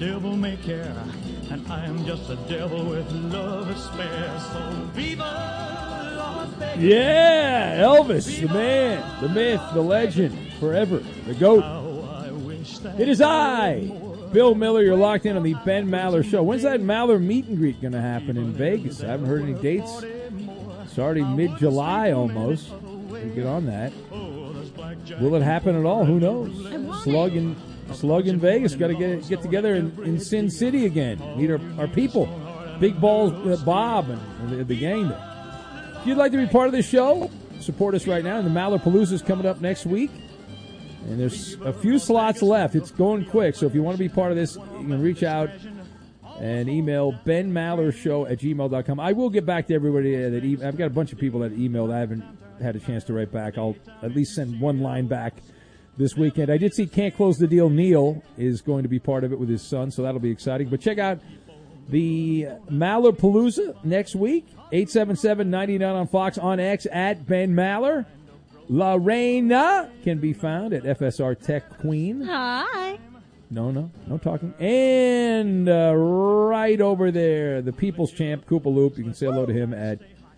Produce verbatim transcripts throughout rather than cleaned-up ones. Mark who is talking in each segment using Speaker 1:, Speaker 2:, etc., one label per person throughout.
Speaker 1: devil may care, and I am just a devil with love to spare. So viva Las Vegas.
Speaker 2: Yeah, Elvis, the man, the myth, the legend, forever, the GOAT. It is I, Bill Miller. You're locked in on the Ben Maller Show. When's that Maller meet and greet going to happen in Vegas? I haven't heard any dates. It's already mid-July almost. We get on that. Will it happen at all? Who knows? Slug in, Slug in Vegas. Got to get get together in, in Sin City again. Meet our, our people. Big Balls uh, Bob and, and the, the gang there. If you'd like to be part of this show, support us right now. And the Mallerpalooza is coming up next week. And there's a few slots left. It's going quick. So if you want to be part of this, you can reach out and email Ben Maller Show at gmail dot com. I will get back to everybody that e- I've got a bunch of people that emailed. I haven't had a chance to write back. I'll at least send one line back this weekend. I did see Can't Close the Deal. Neil is going to be part of it with his son, so that'll be exciting. But check out the Mallerpalooza next week. eight seven seven, nine nine on Fox, on X at Ben Maller. Lorena can be found at F S R Tech Queen.
Speaker 3: Hi.
Speaker 2: No, no, no talking. And uh, right over there, the People's Champ, Koopa Loop. You can say hello to him at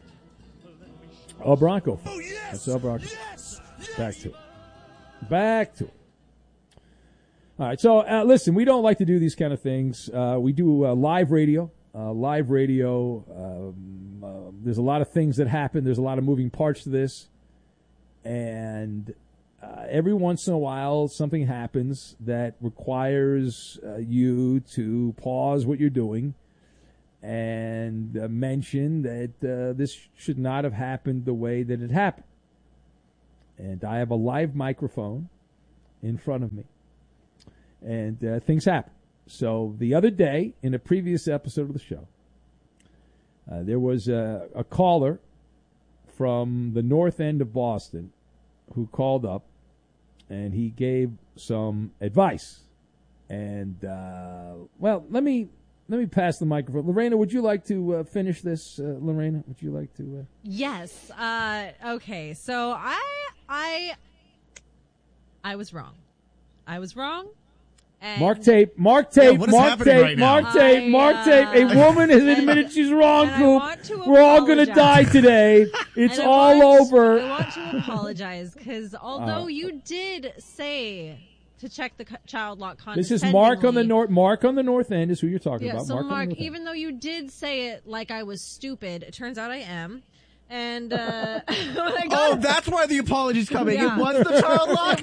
Speaker 2: El Bronco.
Speaker 4: Oh, yes,
Speaker 2: That's El Bronco.
Speaker 4: Yes, yes.
Speaker 2: Back to it. Back to it. All right, so uh, listen, we don't like to do these kind of things. Uh, we do uh, live radio. Uh, live radio, um, uh, there's a lot of things that happen. There's a lot of moving parts to this. And uh, every once in a while, something happens that requires uh, you to pause what you're doing and uh, mention that uh, this should not have happened the way that it happened. And I have a live microphone in front of me. And uh, things happen. So the other day, in a previous episode of the show, uh, there was a, a caller from the north end of Boston who called up, and he gave some advice. And, uh, well, let me let me pass the microphone. Lorena, would you like to uh, finish this? Uh, Lorena, would you like to? Uh...
Speaker 3: Yes. Uh, okay. So I I I was wrong. I was wrong. And
Speaker 2: Mark tape, Mark tape,
Speaker 4: Yeah, what is
Speaker 2: Mark
Speaker 4: happening
Speaker 2: tape,
Speaker 4: right now?
Speaker 2: Mark tape,
Speaker 3: I,
Speaker 2: Mark
Speaker 3: uh,
Speaker 2: tape. A woman has admitted she's wrong,
Speaker 3: and I
Speaker 2: Coop.
Speaker 3: want to
Speaker 2: We're all going to die
Speaker 3: apologize.
Speaker 2: today. It's
Speaker 3: And I
Speaker 2: all
Speaker 3: want-
Speaker 2: over.
Speaker 3: I want to apologize because although
Speaker 2: Uh,
Speaker 3: you did say to check the co- child lock
Speaker 2: This is Mark on the
Speaker 3: condescendingly-
Speaker 2: north. Mark on the north end is who you're talking
Speaker 3: Yeah,
Speaker 2: about.
Speaker 3: so
Speaker 2: Mark, on the
Speaker 3: Mark,
Speaker 2: north end.
Speaker 3: even though you did say it like I was stupid, it turns out I am. And uh, when I got
Speaker 4: Oh, that's why the apology's coming.
Speaker 3: Yeah.
Speaker 4: It was the child lock.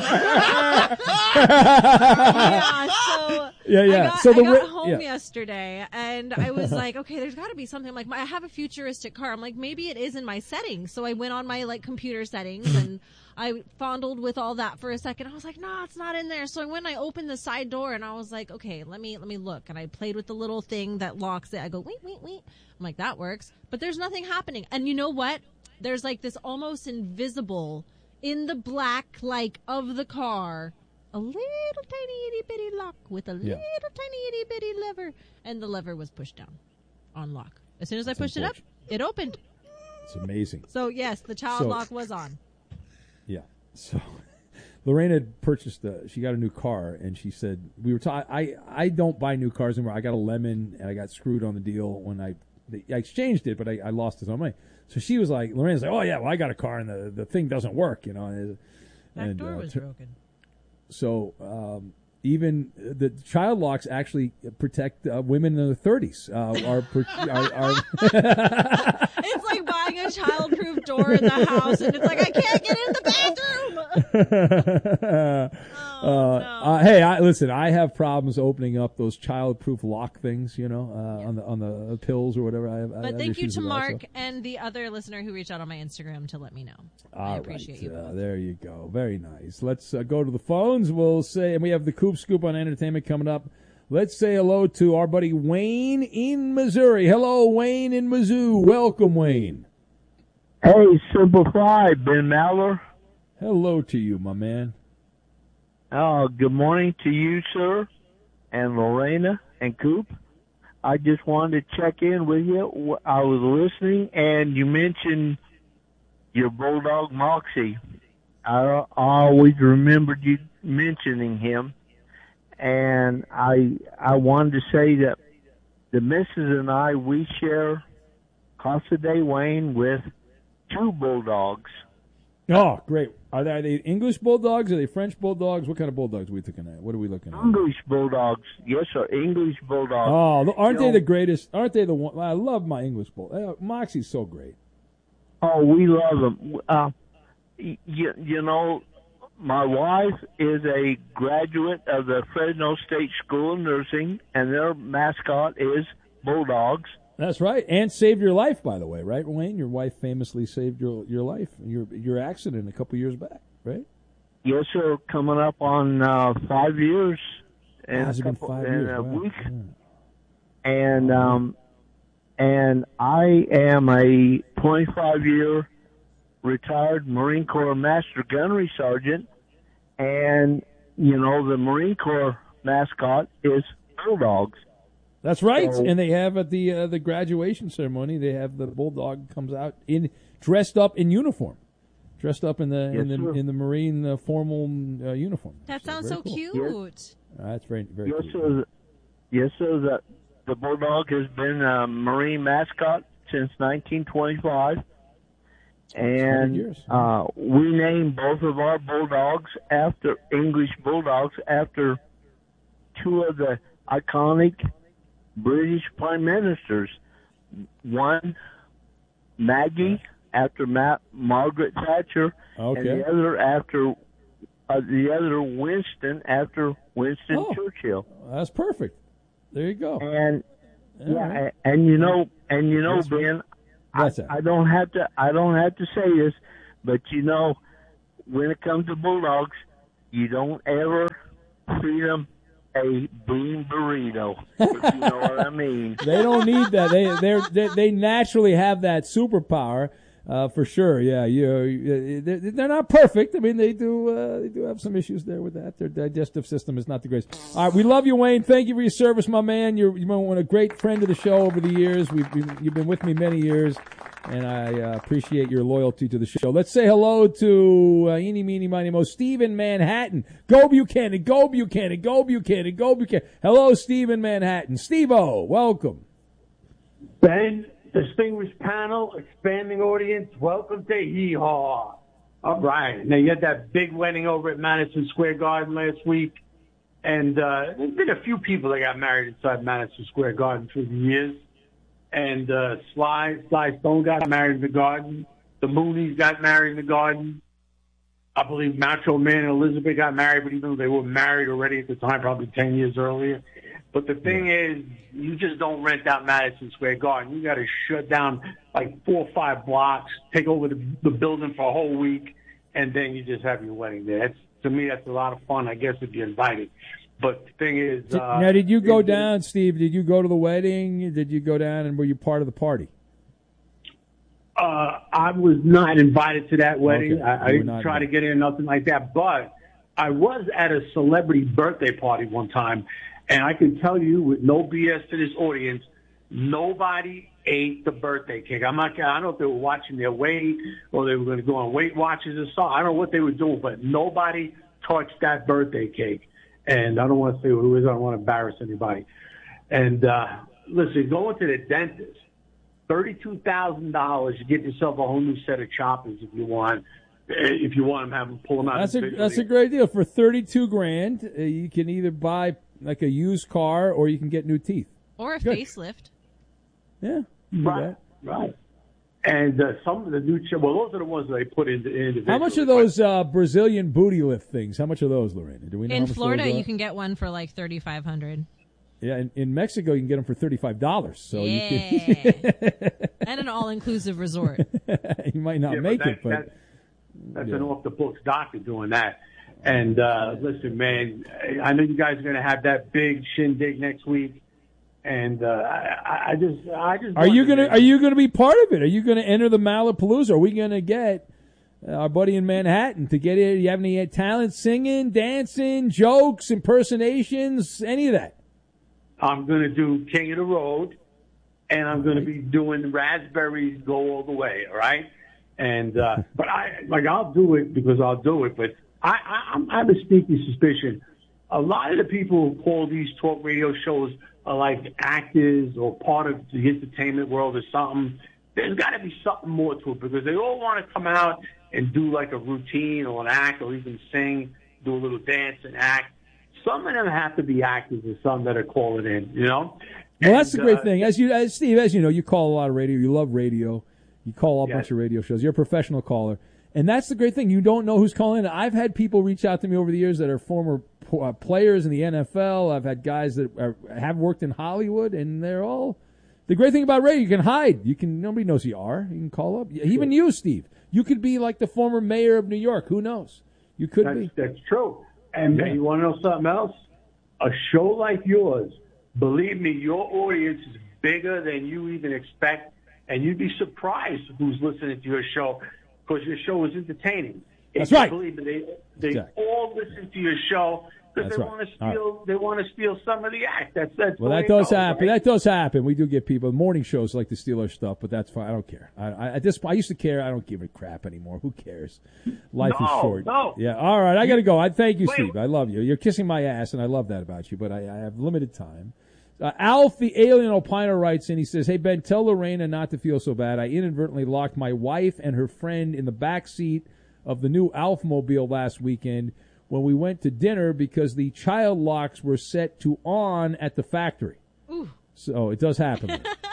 Speaker 3: yeah, so
Speaker 2: Yeah, yeah.
Speaker 3: I got,
Speaker 2: So the
Speaker 3: I got
Speaker 2: ri-
Speaker 3: home
Speaker 2: yeah.
Speaker 3: yesterday, and I was like, okay, there's got to be something. I'm like, I have a futuristic car. I'm like, maybe it is in my settings. So I went on my like computer settings and I fondled with all that for a second. I was like, no, it's not in there. So I went and I opened the side door, and I was like, okay, let me let me look. And I played with the little thing that locks it. I go, wait, wait, wait. I'm like, that works, but there's nothing happening. And you know what? There's like this almost invisible in the black like of the car. A little tiny itty bitty lock with a
Speaker 2: Yeah.
Speaker 3: little tiny itty bitty lever, and the lever was pushed down on lock. As soon as I pushed it up, it opened.
Speaker 2: It's amazing.
Speaker 3: So yes, the child
Speaker 2: So-
Speaker 3: lock was on.
Speaker 2: Yeah. So Lorena had purchased a, she got a new car, and she said, we were ta- I, I don't buy new cars anymore. I got a Lemon, and I got screwed on the deal when I, I exchanged it, but I, I lost it on money. So she was like, Lorena's like, oh yeah, well I got a car, and the, the thing doesn't work, you know. And,
Speaker 3: Back
Speaker 2: and,
Speaker 3: door
Speaker 2: uh,
Speaker 3: was
Speaker 2: t-
Speaker 3: broken.
Speaker 2: So um, even the child locks actually protect uh, women in their thirties. Uh, are, pro- are, are
Speaker 3: It's like buying a child-proof door in the house, and it's like I can't get in the bathroom.
Speaker 2: uh, uh, hey, I, listen. I have problems opening up those child-proof lock things. You know, uh, on the on the pills or whatever. I have, I
Speaker 3: But
Speaker 2: have
Speaker 3: thank you
Speaker 2: issues
Speaker 3: to
Speaker 2: with that,
Speaker 3: Mark
Speaker 2: so.
Speaker 3: and the other listener who reached out on my Instagram to let me know. I
Speaker 2: All
Speaker 3: appreciate
Speaker 2: right,
Speaker 3: you.
Speaker 2: uh,
Speaker 3: both.
Speaker 2: there you go. Very nice. Let's uh, go to the phones. We'll say, and we have the Coop Scoop on entertainment coming up. Let's say hello to our buddy Wayne in Missouri. Hello, Wayne in Mizzou. Welcome, Wayne.
Speaker 5: Hey, Simplify, Ben Maller.
Speaker 2: Hello to you, my man.
Speaker 5: Uh, good morning to you, sir, and Lorena and Coop. I just wanted to check in with you. I was listening, and you mentioned your bulldog, Moxie. I, I always remembered you mentioning him. and I I wanted to say that the missus and I, we share Casa de Wayne with two bulldogs.
Speaker 2: Oh, great. Are they, are they English bulldogs? Are they French bulldogs? What kind of bulldogs are we looking at? What are we looking at?
Speaker 5: English bulldogs. Yes, sir. English bulldogs.
Speaker 2: Oh, aren't
Speaker 5: You
Speaker 2: they
Speaker 5: know-
Speaker 2: the greatest? Aren't they the one? I love my English bull. Uh, Moxie's so great.
Speaker 5: Oh, we love them. Uh, y- you, you know, my wife is a graduate of the Fresno State School of Nursing, and their mascot is bulldogs.
Speaker 2: That's right. And saved your life, by the way, right, Wayne? Your wife famously saved your your life, your your accident a couple years back, right?
Speaker 5: Yes, sir. Coming up on uh, five years. In
Speaker 2: Has
Speaker 5: a
Speaker 2: it been
Speaker 5: couple-
Speaker 2: five
Speaker 5: in
Speaker 2: years?
Speaker 5: a
Speaker 2: Wow.
Speaker 5: week.
Speaker 2: Yeah.
Speaker 5: And um, and I am a twenty-five year retired Marine Corps Master Gunnery Sergeant, and you know the Marine Corps mascot is bulldogs.
Speaker 2: That's right.
Speaker 5: So-
Speaker 2: And they have at the uh, the graduation ceremony, they have the bulldog comes out in dressed up in uniform, dressed up in the in
Speaker 5: Yes,
Speaker 2: the
Speaker 5: sir.
Speaker 2: in the Marine uh, formal uh, uniform.
Speaker 3: That
Speaker 2: So
Speaker 3: sounds
Speaker 2: very
Speaker 3: so
Speaker 2: cool.
Speaker 3: cute.
Speaker 2: Uh, that's very very
Speaker 5: Yes,
Speaker 2: cool.
Speaker 5: sir. Yes, sir. The, the bulldog has been a Marine mascot since nineteen twenty-five. And
Speaker 2: years.
Speaker 5: uh, we named both of our bulldogs after English bulldogs after two of the iconic British prime ministers. One, Maggie, after Ma- Margaret Thatcher,
Speaker 2: Okay.
Speaker 5: and the other after uh, the other Winston after Winston
Speaker 2: Oh.
Speaker 5: Churchill.
Speaker 2: That's perfect. There you go.
Speaker 5: And
Speaker 2: All
Speaker 5: yeah,
Speaker 2: right.
Speaker 5: a- and you know, and you know,
Speaker 2: Yes,
Speaker 5: Ben, I,
Speaker 2: What's that?
Speaker 5: I don't have to, I don't have to say this, but you know, when it comes to bulldogs, you don't ever feed them a bean burrito. If you know what I mean.
Speaker 2: They don't need that. They they're, they they naturally have that superpower. Uh, for sure, yeah. You, they're, they're not perfect. I mean, they do uh, they do have some issues there with that. Their digestive system is not the greatest. All right, we love you, Wayne. Thank you for your service, my man. You're you've been a great friend of the show over the years. We've, we've you've been with me many years, and I uh, appreciate your loyalty to the show. Let's say hello to uh, Eeny, Meeny, Miny, Mo, Steve in Manhattan. Go Buchanan, go Buchanan, go Buchanan, go Buchanan. Hello, Steve in Manhattan. Steve-O, welcome.
Speaker 6: Ben, distinguished panel, expanding audience, welcome to Hee Haw. All right. Now, you had that big wedding over at Madison Square Garden last week, and uh, there's been a few people that got married inside Madison Square Garden through the years. And uh, Sly, Sly Stone got married in the Garden. The Moonies got married in the Garden. I believe Macho Man and Elizabeth got married, but even though they were married already at the time, probably ten years earlier. But the thing is, you just don't rent out Madison Square Garden. You got to shut down like four or five blocks, take over the, the building for a whole week, and then you just have your wedding there. That's, to me, that's a lot of fun, I guess, if you're invited. But the thing is...
Speaker 2: Did-
Speaker 6: Uh,
Speaker 2: now, did you go
Speaker 6: it-
Speaker 2: down, Steve? Did you go to the wedding? Did you go down, and were you part of the party?
Speaker 6: Uh, I was not invited to that wedding.
Speaker 2: Okay.
Speaker 6: I, I
Speaker 2: You were
Speaker 6: didn't
Speaker 2: not
Speaker 6: try to
Speaker 2: invited.
Speaker 6: get in, nothing like that. But I was at a celebrity birthday party one time, and I can tell you with no B S to this audience, nobody ate the birthday cake. I'm not. I don't know if they were watching their weight or they were going to go on Weight Watchers or something. I don't know what they were doing, but nobody touched that birthday cake. And I don't want to say who it is. I don't want to embarrass anybody. And uh, listen, going to the dentist, thirty-two thousand dollars. You get yourself a whole new set of choppers if you want. If you want them, have them pull them out.
Speaker 2: That's a
Speaker 6: individually.
Speaker 2: that's a great deal for thirty-two grand. Uh, you can either buy like a used car or you can get new teeth.
Speaker 3: Or a
Speaker 2: Good.
Speaker 3: facelift.
Speaker 2: Yeah, do
Speaker 6: Right,
Speaker 2: that.
Speaker 6: right. And uh, some of the new, ch- well, those are the ones that they put in individually.
Speaker 2: How much are those uh, Brazilian booty lift things? How much are those, Lorena? Do we know? how
Speaker 3: In
Speaker 2: much
Speaker 3: Florida,
Speaker 2: those are?
Speaker 3: you can get one for like thirty-five hundred.
Speaker 2: Yeah, in, in Mexico you can get them for thirty-five dollars. So
Speaker 3: Yeah.
Speaker 2: you can.
Speaker 3: And an all-inclusive resort.
Speaker 2: you might not
Speaker 6: Yeah,
Speaker 2: make
Speaker 6: that,
Speaker 2: it, but
Speaker 6: that, that's
Speaker 2: yeah.
Speaker 6: an off-the-books doctor doing that. And uh, listen, man, I know you guys are going to have that big shindig next week. And uh, I, I just, I just.
Speaker 2: Are you
Speaker 6: wonder,
Speaker 2: gonna
Speaker 6: man,
Speaker 2: Are you gonna be part of it? Are you gonna enter the Malapalooza? Are we gonna get uh, our buddy in Manhattan to get it? You have any talent, singing, dancing, jokes, impersonations, any of that?
Speaker 6: I'm going to do King of the Road, and I'm going to be doing Raspberries Go All the Way. All right, and uh, but I like I'll do it because I'll do it. But I, I I'm- I have a sneaky suspicion a lot of the people who call these talk radio shows are like actors or part of the entertainment world or something. There's got to be something more to it because they all want to come out and do like a routine or an act or even sing, do a little dance and act. Some of them have to be actors and some that are calling in, you know?
Speaker 2: Well,
Speaker 6: and,
Speaker 2: that's the great
Speaker 6: uh,
Speaker 2: thing. As you, as Steve, as you know, you call a lot of radio. You love radio. You call a
Speaker 6: Yes.
Speaker 2: bunch of radio shows. You're a professional caller. And that's the great thing. You don't know who's calling in. I've had people reach out to me over the years that are former uh, players in the N F L. I've had guys that are, have worked in Hollywood, and they're all... The great thing about radio, you can hide. You can Nobody knows who you are. You can call up. Even you, Steve. You could be like the former mayor of New York. Who knows? You could
Speaker 6: That's,
Speaker 2: be.
Speaker 6: that's true. And
Speaker 2: Yeah.
Speaker 6: you want to know something else? A show like yours, believe me, your audience is bigger than you even expect, and you'd be surprised who's listening to your show because your show is entertaining.
Speaker 2: That's
Speaker 6: If you
Speaker 2: right.
Speaker 6: Believe me, they they
Speaker 2: Exactly.
Speaker 6: all listen to your show because
Speaker 2: That's
Speaker 6: they
Speaker 2: right.
Speaker 6: want to
Speaker 2: All
Speaker 6: steal. They want to steal some of the act. That's that's
Speaker 2: Well,
Speaker 6: the way
Speaker 2: that
Speaker 6: it
Speaker 2: does
Speaker 6: goes,
Speaker 2: happen.
Speaker 6: right?
Speaker 2: That does happen. We do get people. Morning shows like to steal our stuff, but that's fine. I don't care. I, I, at this point, I used to care. I don't give a crap anymore. Who cares? Life is
Speaker 6: No,
Speaker 2: short.
Speaker 6: no.
Speaker 2: Yeah. All right. I got to go. I thank you,
Speaker 6: Wait.
Speaker 2: Steve. I love you. You're kissing my ass, and I love that about you. But I, I have limited time. Uh, Alf, the alien opiner, writes in. He says, "Hey Ben, tell Lorena not to feel so bad. I inadvertently locked my wife and her friend in the back seat of the new Alfmobile last weekend when we went to dinner because the child locks were set to on at the factory."
Speaker 3: Ooh.
Speaker 2: So it does happen.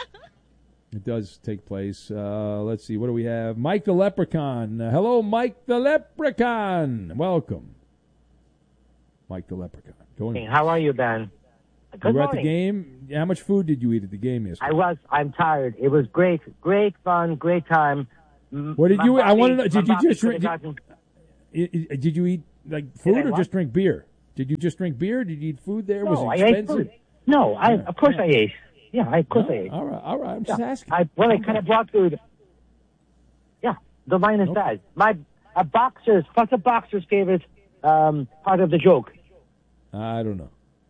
Speaker 2: It does take place. Uh, let's see. What do we have? Mike the Leprechaun. Uh, hello, Mike the Leprechaun. Welcome. Mike the Leprechaun. Go in.
Speaker 7: How are you, Ben?
Speaker 2: You
Speaker 7: Good
Speaker 2: were at the
Speaker 7: morning.
Speaker 2: game. How much food did you eat at the game yesterday?
Speaker 7: I was. I'm tired. It was great. Great fun. Great time. M-
Speaker 2: What did
Speaker 7: my
Speaker 2: you? I
Speaker 7: body-
Speaker 2: want to know.
Speaker 7: my
Speaker 2: Did you
Speaker 7: body
Speaker 2: just
Speaker 7: could've
Speaker 2: drink?
Speaker 7: gotten-
Speaker 2: Did, did you eat like
Speaker 7: Did
Speaker 2: food
Speaker 7: I
Speaker 2: or
Speaker 7: what?
Speaker 2: just drink beer? Did you just drink beer? Did you eat food there? was
Speaker 7: No,
Speaker 2: it
Speaker 7: I ate
Speaker 2: expensive?
Speaker 7: food. No, I.
Speaker 2: Yeah,
Speaker 7: Of course,
Speaker 2: yeah.
Speaker 7: I ate. Yeah, I, of course I ate.
Speaker 2: All right, all right. I'm just
Speaker 7: Yeah.
Speaker 2: asking.
Speaker 7: I well, I kind of brought food. Yeah, the line is
Speaker 2: Nope.
Speaker 7: that my a boxer's. What's a boxer's favorite um, part of the joke?
Speaker 2: I don't know.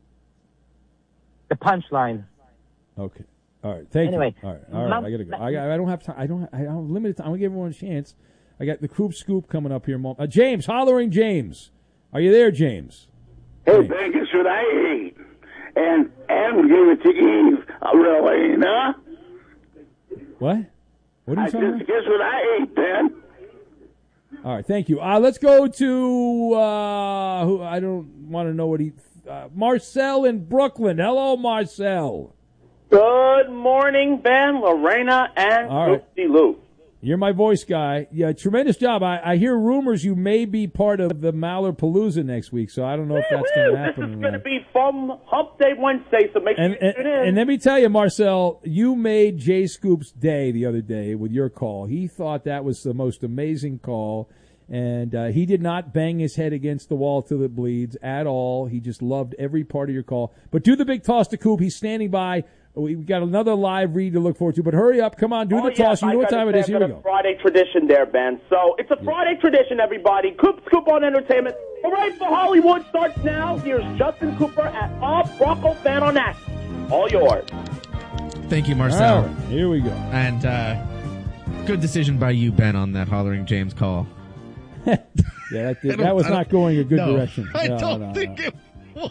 Speaker 7: The punchline.
Speaker 2: Okay. All right. Thank
Speaker 7: Anyway,
Speaker 2: you. All right. All right.
Speaker 7: Mom-
Speaker 2: I gotta go. I, got- I don't have time. I don't. I don't have limited time. I'm gonna give everyone a chance. I got the Coop Scoop coming up here. Mo- Uh, James, hollering James. Are you there, James?
Speaker 8: Hey, Ben, guess what I ate? And and give it to Eve, uh, really, huh?
Speaker 2: What? What are
Speaker 8: I
Speaker 2: you talking
Speaker 8: just guess what I ate, Ben?
Speaker 2: about? All right. Thank you. Uh, let's go to uh, who I don't want to know what he. Uh, Marcel in Brooklyn. Hello, Marcel.
Speaker 9: Good morning, Ben, Lorena, and
Speaker 2: All right.
Speaker 9: Lucy Lou.
Speaker 2: You're my voice guy. Yeah, tremendous job. I, I hear rumors you may be part of the Mallerpalooza next week, so I don't know if that's going to
Speaker 9: This
Speaker 2: happen.
Speaker 9: is
Speaker 2: or
Speaker 9: going to
Speaker 2: not.
Speaker 9: be fun Hump Day Wednesday, so make
Speaker 2: And,
Speaker 9: sure you
Speaker 2: and,
Speaker 9: tune in.
Speaker 2: and let me tell you, Marcel, you made Jay Scoop's day the other day with your call. He thought that was the most amazing call, and uh, he did not bang his head against the wall till it bleeds at all. He just loved every part of your call. But do the big toss to Coop. He's standing by. We've got another live read to look forward to, but hurry up. Come on, do
Speaker 9: Oh,
Speaker 2: the toss.
Speaker 9: yes,
Speaker 2: You know
Speaker 9: I
Speaker 2: what
Speaker 9: gotta
Speaker 2: time it
Speaker 9: say,
Speaker 2: is.
Speaker 9: I've
Speaker 2: Here
Speaker 9: got
Speaker 2: we
Speaker 9: a
Speaker 2: go.
Speaker 9: Friday tradition there, Ben. So it's a Friday tradition, everybody. Coop Scoop on Entertainment. Hooray for Hollywood starts now. Here's Justin Cooper at Bob Rocco Fan on that. All yours.
Speaker 10: Thank you, Marcel.
Speaker 2: All right, here we go.
Speaker 10: And uh, good decision by you, Ben, on that hollering James call.
Speaker 2: Yeah, that, did,
Speaker 10: I don't-
Speaker 2: that was
Speaker 10: I don't-
Speaker 2: not going a good
Speaker 10: no,
Speaker 2: direction.
Speaker 10: I
Speaker 2: No,
Speaker 10: don't
Speaker 2: no,
Speaker 10: think
Speaker 2: no.
Speaker 10: it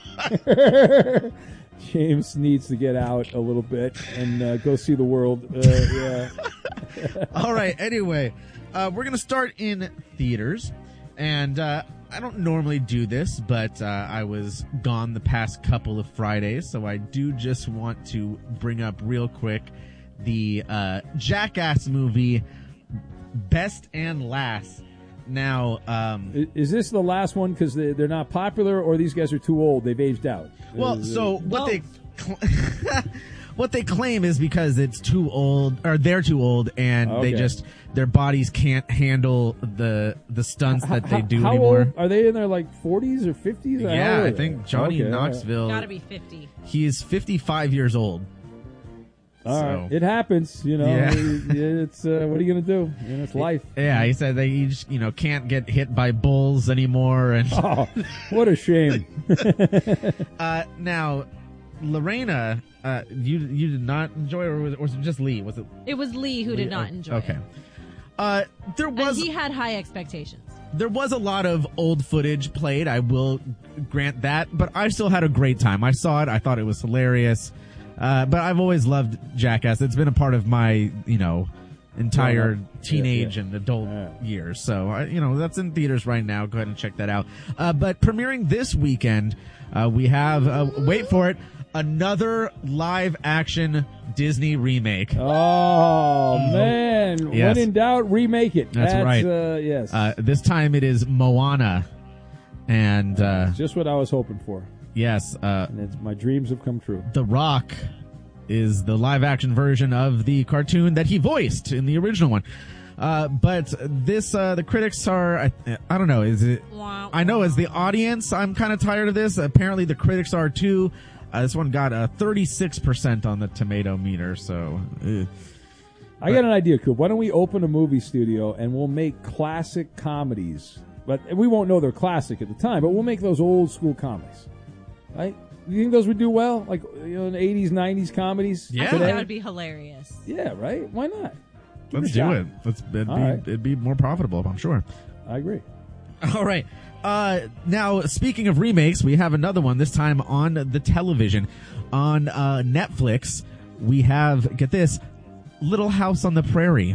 Speaker 10: was.
Speaker 2: James needs to get out a little bit and uh, go see the world. Uh, yeah.
Speaker 10: All right. Anyway, uh, we're going to start in theaters. And uh, I don't normally do this, but uh, I was gone the past couple of Fridays. So I do just want to bring up real quick the uh, Jackass movie, Best and Last. Now, um,
Speaker 2: I- Is this the last one because they, they're not popular, or these guys are too old? They've aged out.
Speaker 10: well,
Speaker 2: Uh,
Speaker 10: so what
Speaker 3: Well-
Speaker 10: they cl- what they claim is because it's too old, or they're too old, and they
Speaker 2: Okay.
Speaker 10: just their bodies can't handle the the stunts that they
Speaker 2: how,
Speaker 10: do
Speaker 2: how
Speaker 10: anymore.
Speaker 2: old are they? In their like forties or fifties?
Speaker 10: Yeah, I think Johnny Knoxville.
Speaker 3: Gotta be fifty.
Speaker 10: He is fifty-five years old.
Speaker 2: All
Speaker 10: So-
Speaker 2: right, it happens. You know,
Speaker 10: Yeah.
Speaker 2: it's uh, what are you gonna do? You know, it's life.
Speaker 10: Yeah, he said that he just, you know, can't get hit by bulls anymore. And
Speaker 2: Oh, what a shame.
Speaker 10: uh, now, Lorena, uh, you you did not enjoy, or was, or was it just Lee? Was it?
Speaker 3: It was Lee who did
Speaker 10: Lee?
Speaker 3: not
Speaker 10: Oh,
Speaker 3: enjoy
Speaker 10: Okay.
Speaker 3: it.
Speaker 10: Uh, there
Speaker 3: And
Speaker 10: was
Speaker 3: he had high expectations.
Speaker 10: there was a lot of old footage played. I will grant that, but I still had a great time. I saw it. I thought it was hilarious. Uh, but I've always loved Jackass. It's been a part of my, you know, entire teenage yeah, yeah. and adult yeah. years. So, uh, you know, that's in theaters right now. Go ahead and check that out. Uh, but premiering this weekend, uh, we have, uh, wait for it, another live action Disney remake.
Speaker 2: Oh, man.
Speaker 10: Yes.
Speaker 2: When in doubt, remake it.
Speaker 10: That's, That's right.
Speaker 2: Uh, yes.
Speaker 10: Uh, this time it is Moana. And, uh,
Speaker 2: just what I was hoping for.
Speaker 10: Yes. Uh,
Speaker 2: and it's, my dreams have come true.
Speaker 10: The Rock is the live action version of the cartoon that he voiced in the original one. Uh, but this, uh, the critics are, I, I don't know, is it, I know as the audience, I'm kind of tired of this. Apparently the critics are too. Uh, this one got a thirty-six percent on the tomato meter, so. Ugh.
Speaker 2: I got an idea, Coop. Why don't we open a movie studio and we'll make classic comedies? But we won't know they're classic at the time, but we'll make those old school comedies. Right? You think those would do well? Like, you know, in the eighties, nineties comedies?
Speaker 3: Yeah. I think that would be hilarious.
Speaker 2: Yeah, right? Why not? Give
Speaker 10: Let's
Speaker 2: it
Speaker 10: do it. Let's, it'd, be,
Speaker 2: right.
Speaker 10: it'd be more profitable, I'm sure.
Speaker 2: I agree.
Speaker 10: All right. Uh, now, speaking of remakes, we have another one, this time on the television. On uh, Netflix, we have, get this, Little House on the Prairie.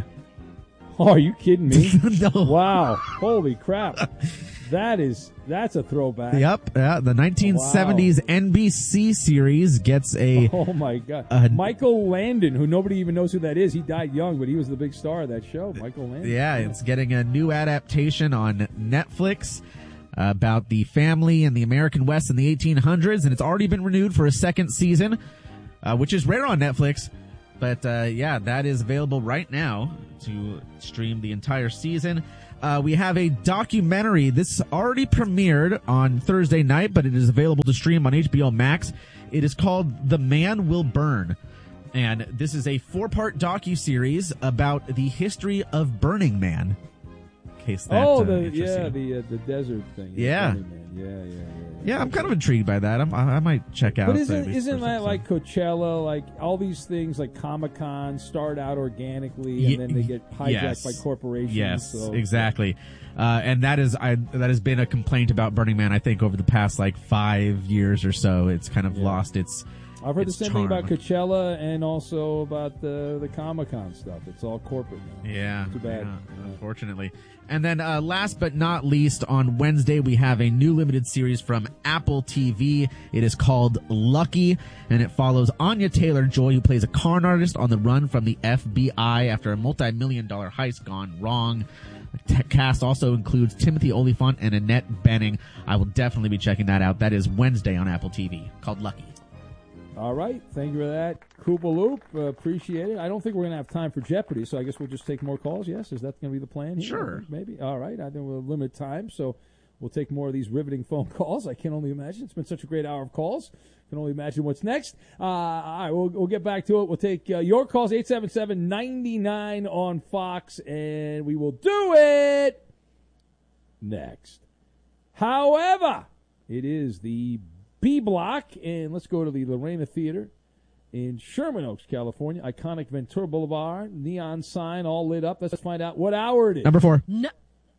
Speaker 2: Oh, are you kidding me?
Speaker 10: No.
Speaker 2: Wow. Holy crap. That is, that's a throwback.
Speaker 10: Yep. Yeah, the nineteen seventies wow. N B C series gets a...
Speaker 2: Oh, my God.
Speaker 10: Uh,
Speaker 2: Michael Landon, who nobody even knows who that is. He died young, but he was the big star of that show, Michael Landon.
Speaker 10: Yeah, it's getting a new adaptation on Netflix uh, about the family in the American West in the eighteen hundreds, and it's already been renewed for a second season, uh, which is rare on Netflix. But, uh, yeah, that is available right now to stream the entire season. Uh, we have a documentary. This already premiered on Thursday night, but it is available to stream on H B O Max. It is called The Man Will Burn. And this is a four-part docuseries about the history of Burning Man. In case that,
Speaker 2: oh,
Speaker 10: uh,
Speaker 2: the, yeah, the uh, the desert thing.
Speaker 10: Yeah.
Speaker 2: Burning Man. Yeah, yeah, yeah.
Speaker 10: Yeah, I'm kind of intrigued by that. I'm, I, I might check out.
Speaker 2: But isn't,
Speaker 10: uh,
Speaker 2: isn't that like Coachella, like all these things like Comic-Con start out organically and then they get hijacked
Speaker 10: yes.
Speaker 2: by corporations?
Speaker 10: Yes,
Speaker 2: so.
Speaker 10: exactly. Uh, and that is I, that has been a complaint about Burning Man, I think, over the past like five years or so. It's kind of yeah. lost its
Speaker 2: I've heard
Speaker 10: its
Speaker 2: the same
Speaker 10: charm.
Speaker 2: thing about Coachella and also about the, the Comic-Con stuff. It's all corporate now.
Speaker 10: Yeah.
Speaker 2: Too bad.
Speaker 10: Yeah, yeah. Unfortunately. And then uh, last but not least, on Wednesday, we have a new limited series from Apple T V. It is called Lucky, and it follows Anya Taylor-Joy, who plays a con artist on the run from the F B I after a multi-million dollar heist gone wrong. The cast also includes Timothy Olyphant and Annette Bening. I will definitely be checking that out. That is Wednesday on Apple T V, called Lucky.
Speaker 2: All right. Thank you for that, Koopa Loop. Uh, appreciate it. I don't think we're going to have time for Jeopardy, so I guess we'll just take more calls. Yes? Is that going to be the plan here?
Speaker 10: Sure.
Speaker 2: Maybe. All right. I think we'll limit time, so we'll take more of these riveting phone calls. I can only imagine. It's been such a great hour of calls. Can only imagine what's next. Uh, all right. We'll, we'll get back to it. We'll take uh, your calls, eight seven seven, nine nine on Fox, and we will do it next. However, it is the B Block, and let's go to the Lorena Theater in Sherman Oaks, California. Iconic Ventura Boulevard, neon sign all lit up. Let's find out what hour it is.
Speaker 10: Number four.
Speaker 3: No.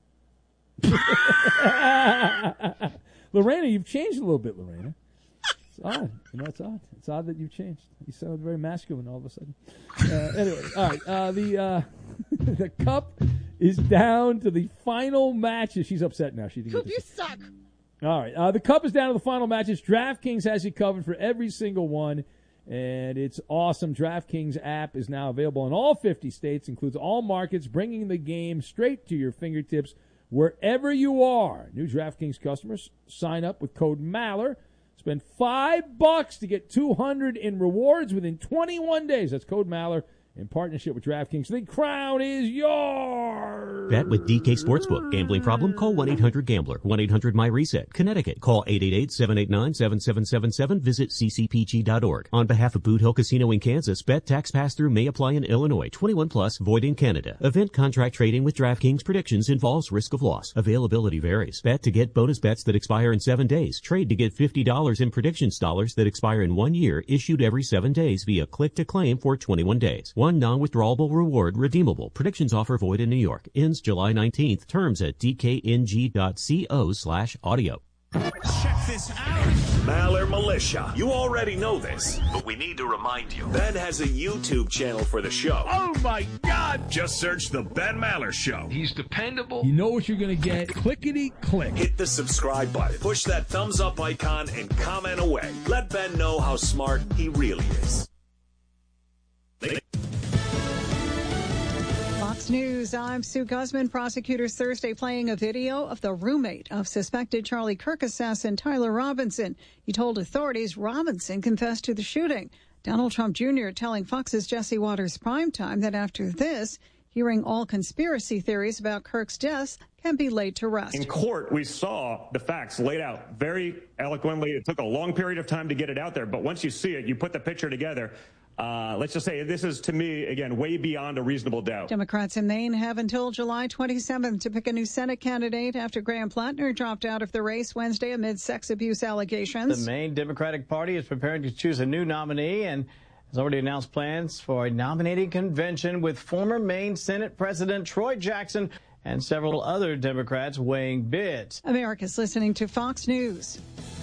Speaker 2: Lorena, you've changed a little bit, Lorena. It's odd. You know, it's odd. It's odd that you've changed. You sound very masculine all of a sudden. Uh, anyway, all right. Uh, the uh, the cup is down to the final matches. She's upset now. She didn't
Speaker 3: Coop,
Speaker 2: get
Speaker 3: you
Speaker 2: to
Speaker 3: suck.
Speaker 2: All right. Uh, the cup is down to the final matches. DraftKings has you covered for every single one, and it's awesome. DraftKings app is now available in all fifty states, includes all markets, bringing the game straight to your fingertips wherever you are. New DraftKings customers sign up with code Maller. Spend five bucks to get two hundred in rewards within twenty-one days. That's code Maller in partnership with DraftKings. The crown is yours.
Speaker 11: Bet with D K Sportsbook. Gambling problem? Call one eight hundred gambler. one eight hundred my reset. Connecticut. Call eight eight eight, seven eight nine, seven seven seven seven. Visit c c p g dot org. On behalf of Boot Hill Casino in Kansas, bet tax pass-through may apply in Illinois. twenty-one plus, void in Canada. Event contract trading with DraftKings predictions involves risk of loss. Availability varies. Bet to get bonus bets that expire in seven days. Trade to get fifty dollars in predictions dollars that expire in one year, issued every seven days via click to claim for twenty-one days. One non-withdrawable reward redeemable. Predictions offer void in New York. Ends July nineteenth. Terms at dkng.co slash audio.
Speaker 12: Check this out. Maller Militia. You already know this, but we need to remind you. Ben has a YouTube channel for the show.
Speaker 13: Oh my God!
Speaker 12: Just search The Ben Maller Show.
Speaker 13: He's dependable.
Speaker 2: You know what you're going to get. Clickety click.
Speaker 12: Hit the subscribe button. Push that thumbs up icon and comment away. Let Ben know how smart he really is.
Speaker 14: Fox News, I'm Sue Guzman. Prosecutors Thursday playing a video of the roommate of suspected Charlie Kirk assassin Tyler Robinson. He told authorities Robinson confessed to the shooting. Donald Trump Junior telling Fox's Jesse Waters Primetime that after this, hearing all conspiracy theories about Kirk's death can be laid to rest.
Speaker 15: In court, we saw the facts laid out very eloquently. It took a long period of time to get it out there, but once you see it, you put the picture together. Uh, let's just say this is, to me, again, way beyond a reasonable doubt.
Speaker 14: Democrats in Maine have until July twenty-seventh to pick a new Senate candidate after Graham Plattner dropped out of the race Wednesday amid sex abuse allegations.
Speaker 16: The Maine Democratic Party is preparing to choose a new nominee and has already announced plans for a nominating convention with former Maine Senate President Troy Jackson and several other Democrats weighing bids.
Speaker 14: America's listening to Fox News.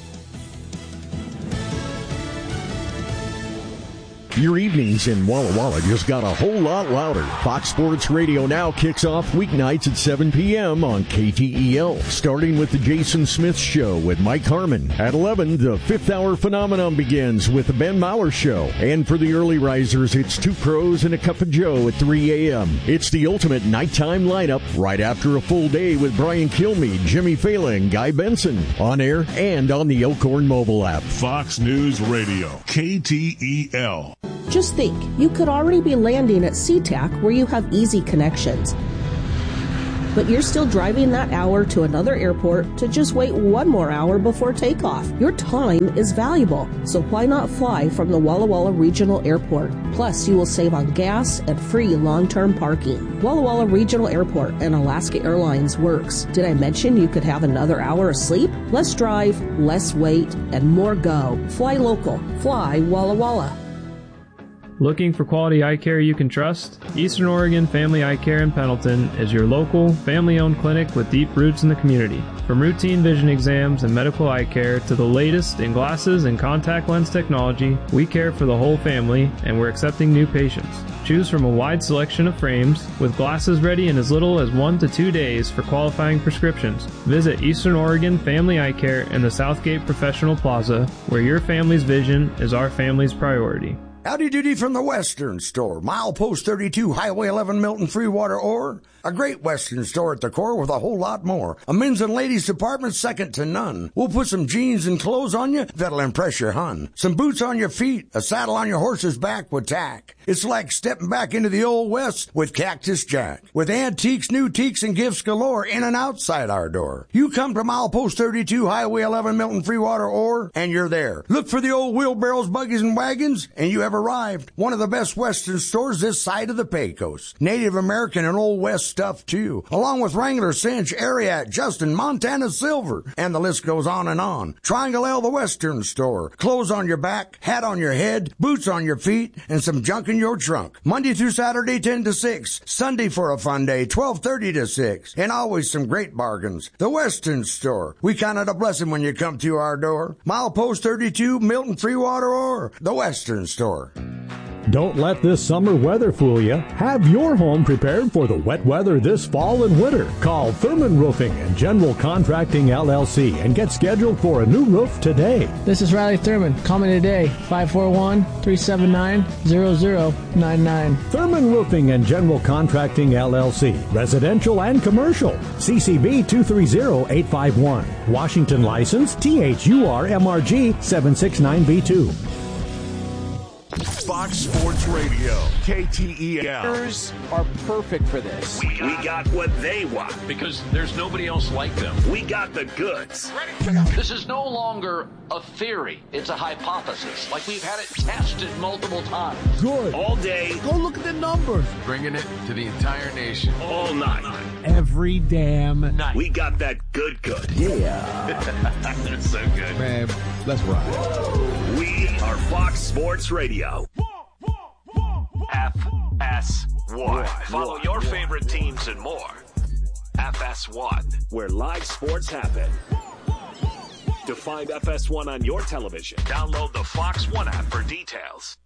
Speaker 17: Your evenings in Walla Walla just got a whole lot louder. Fox Sports Radio now kicks off weeknights at seven p.m. on K T E L, starting with the Jason Smith Show with Mike Harmon. At eleven, the fifth hour phenomenon begins with the Ben Maller Show. And for the early risers, it's Two Crows and a Cup of Joe at three a.m. It's the ultimate nighttime lineup right after a full day with Brian Kilmeade, Jimmy Fallon, and Guy Benson. On air and on the Elkhorn mobile app.
Speaker 18: Fox News Radio, K T E L.
Speaker 19: Just think, you could already be landing at SeaTac where you have easy connections. But you're still driving that hour to another airport to just wait one more hour before takeoff. Your time is valuable, so why not fly from the Walla Walla Regional Airport? Plus, you will save on gas and free long-term parking. Walla Walla Regional Airport and Alaska Airlines works. Did I mention you could have another hour of sleep? Less drive, less wait, and more go. Fly local. Fly Walla Walla.
Speaker 20: Looking for quality eye care you can trust? Eastern Oregon Family Eye Care in Pendleton is your local, family-owned clinic with deep roots in the community. From routine vision exams and medical eye care to the latest in glasses and contact lens technology, we care for the whole family, and we're accepting new patients. Choose from a wide selection of frames, with glasses ready in as little as one to two days for qualifying prescriptions. Visit Eastern Oregon Family Eye Care in the Southgate Professional Plaza, where your family's vision is our family's priority.
Speaker 21: Howdy doody from the Western Store. Milepost thirty-two, Highway eleven, Milton, Freewater, Ore. A great Western store at the core with a whole lot more. A men's and ladies department second to none. We'll put some jeans and clothes on you that'll impress your hun. Some boots on your feet, a saddle on your horse's back with tack. It's like stepping back into the old West with Cactus Jack. With antiques, new teaks, and gifts galore in and outside our door. You come to Milepost thirty-two, Highway eleven, Milton, Freewater, Ore, and you're there. Look for the old wheelbarrows, buggies, and wagons, and you have arrived. One of the best Western stores this side of the Pecos. Native American and Old West stuff, too. Along with Wrangler, Cinch, Ariat, Justin, Montana Silver. And the list goes on and on. Triangle L, the Western Store. Clothes on your back, hat on your head, boots on your feet, and some junk in your trunk. Monday through Saturday, ten to six. Sunday for a fun day, twelve thirty to six. And always some great bargains. The Western Store. We count it a blessing when you come to our door. Milepost thirty-two, Milton, Freewater, or the Western Store.
Speaker 22: Don't let this summer weather fool you. Have your home prepared for the wet weather this fall and winter. Call Thurman Roofing and General Contracting L L C and get scheduled for a new roof today.
Speaker 23: This is Riley Thurman. Call me today, five four one, three seven nine, zero zero nine nine.
Speaker 22: Thurman Roofing and General Contracting L L C. Residential and commercial. C C B two three zero eight five one. Washington license T H U R M R G seven six nine B two.
Speaker 18: Fox Sports Radio, K T E L.
Speaker 13: Are perfect for this.
Speaker 12: We, we got what they want.
Speaker 13: Because there's nobody else like them.
Speaker 12: We got the goods.
Speaker 24: This is no longer a theory. It's a hypothesis. Like we've had it tested multiple times.
Speaker 22: Good.
Speaker 12: All day.
Speaker 22: Go look at the numbers.
Speaker 13: Bringing it to the entire nation.
Speaker 12: All night.
Speaker 22: Every damn night.
Speaker 12: We got that good good.
Speaker 22: Yeah.
Speaker 12: That's so good.
Speaker 22: Man, let's ride.
Speaker 12: We are Fox Sports Radio.
Speaker 24: Half
Speaker 12: S one. Follow your favorite teams and more. F S one, where live sports happen. To find F S one on your television, download the Fox One app for details.